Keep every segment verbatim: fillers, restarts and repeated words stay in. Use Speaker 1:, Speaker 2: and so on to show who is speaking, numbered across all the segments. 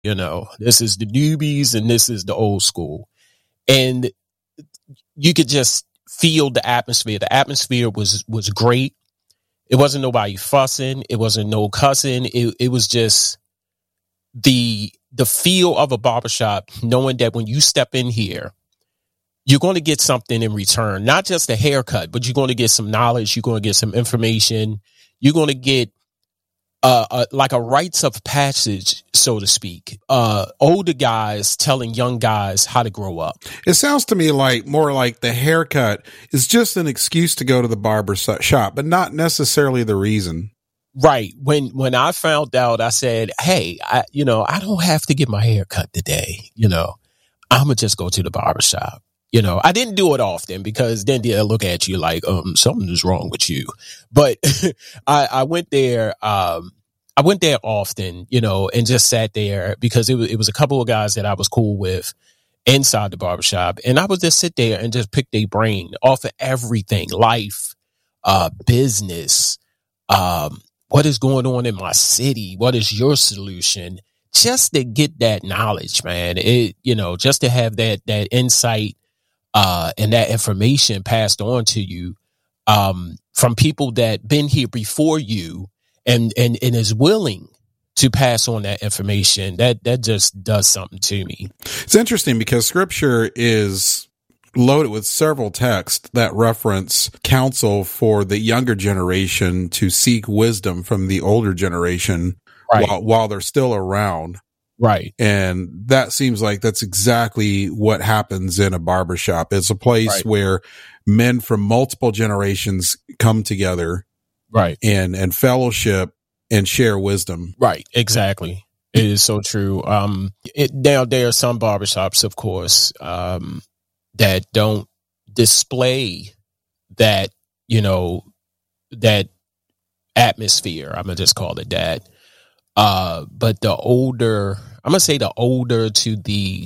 Speaker 1: You know, this is the newbies and this is the old school. And you could just feel the atmosphere. The atmosphere was, was great. It wasn't nobody fussing. It wasn't no cussing. It, it was just the, the feel of a barbershop, knowing that when you step in here, you're going to get something in return, not just a haircut, but you're going to get some knowledge. You're going to get some information. You're going to get uh, uh, like a rites of passage, so to speak. Uh, older guys telling young guys how to grow up.
Speaker 2: It sounds to me like more like the haircut is just an excuse to go to the barber shop, but not necessarily the reason.
Speaker 1: Right. When when I found out, I said, hey, I, you know, I don't have to get my hair cut today. You know, I'm going to just go to the barber shop. You know, I didn't do it often because then they'll look at you like, um, something is wrong with you. But I, I went there, um, I went there often, you know, and just sat there because it was, it was a couple of guys that I was cool with inside the barbershop. And I would just sit there and just pick their brain off of everything, life, uh, business, um, what is going on in my city? What is your solution? Just to get that knowledge, man. It, you know, just to have that, that insight. Uh, and that information passed on to you um, from people that been here before you and, and, and is willing to pass on that information. That, that just does something to me.
Speaker 2: It's interesting because scripture is loaded with several texts that reference counsel for the younger generation to seek wisdom from the older generation
Speaker 1: right.
Speaker 2: while, while they're still around.
Speaker 1: Right.
Speaker 2: And that seems like that's exactly what happens in a barbershop. It's a place right. where men from multiple generations come together.
Speaker 1: Right.
Speaker 2: And, and fellowship and share wisdom.
Speaker 1: Right. Exactly. It is so true. Um, it, now there are some barbershops, of course, um, that don't display that, you know, that atmosphere. I'm going to just call it that. Uh, but the older, I'm going to say the older to the,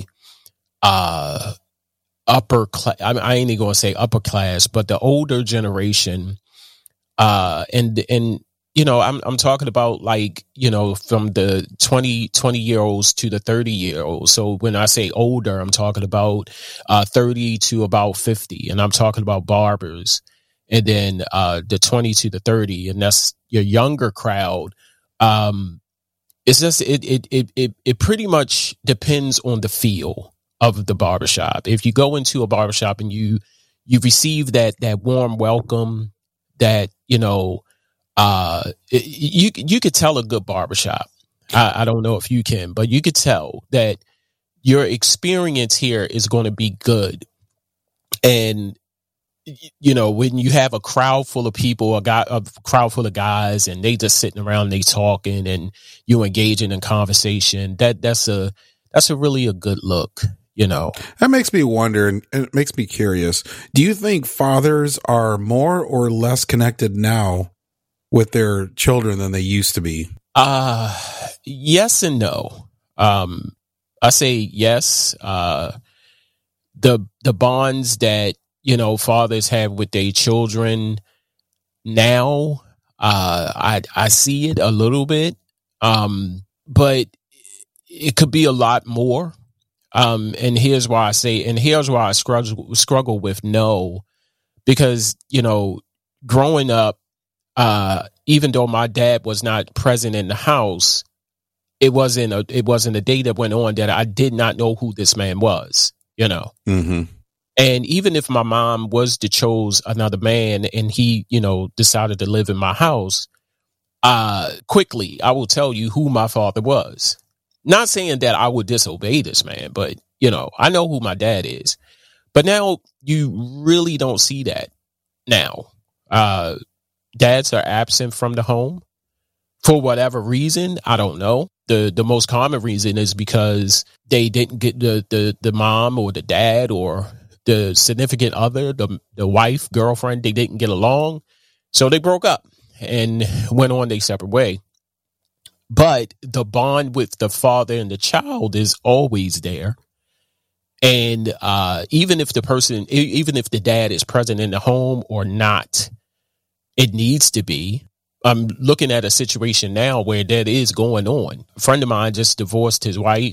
Speaker 1: uh, upper class, I, mean, I ain't even going to say upper class, but the older generation, uh, and, and, you know, I'm, I'm talking about like, you know, from the twenty, twenty year olds to the thirty year olds. So when I say older, I'm talking about, uh, thirty to about fifty, and I'm talking about barbers, and then, uh, the twenty to the thirty, and that's your younger crowd. Um, It's just it it it it it pretty much depends on the feel of the barbershop. If you go into a barbershop and you you receive that that warm welcome, that you know, uh, it, you you could tell a good barbershop. I, I don't know if you can, but you could tell that your experience here is going to be good. And you know, when you have a crowd full of people, a guy, a crowd full of guys, and they just sitting around, they talking, and you engaging in conversation, that that's a that's a really a good look, you know.
Speaker 2: That makes me wonder, and it makes me curious. Do you think fathers are more or less connected now with their children than they used to be?
Speaker 1: Uh yes and no. Um, I say yes. Uh, the the bonds that you know, fathers have with their children now, uh, I I see it a little bit, um, but it could be a lot more. Um, and here's why I say, and here's why I struggle struggle with no, because you know, growing up, uh, even though my dad was not present in the house, it wasn't a it wasn't a day that went on that I did not know who this man was. You know.
Speaker 2: Mm-hmm.
Speaker 1: And even if my mom was to chose another man and he, you know, decided to live in my house, uh, quickly, I will tell you who my father was. Not saying that I would disobey this man, but, you know, I know who my dad is. But now you really don't see that now. Uh, dads are absent from the home for whatever reason. I don't know. The the most common reason is because they didn't get the, the, the mom or the dad or the significant other, the the wife, girlfriend, they didn't get along. So they broke up and went on their separate way. But the bond with the father and the child is always there. And uh, even if the person, even if the dad is present in the home or not, it needs to be. I'm looking at a situation now where that is going on. A friend of mine just divorced his wife